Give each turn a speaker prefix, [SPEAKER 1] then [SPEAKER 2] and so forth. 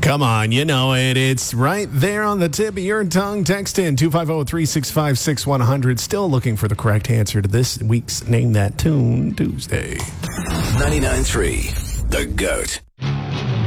[SPEAKER 1] Come on, you know it. It's right there on the tip of your tongue. Text in 250-365-6100. Still looking for the correct answer to this week's Name That Tune Tuesday.
[SPEAKER 2] 99.3 The GOAT.